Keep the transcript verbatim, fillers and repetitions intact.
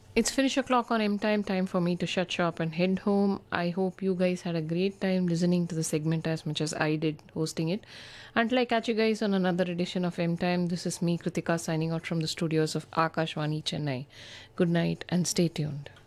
It's finish o'clock on M time, time for me to shut shop and head home. I hope you guys had a great time listening to the segment as much as I did hosting it. Until I catch you guys on another edition of M Time, this is me, Kritika, signing out from the studios of Akashvani Chennai. Good night and stay tuned.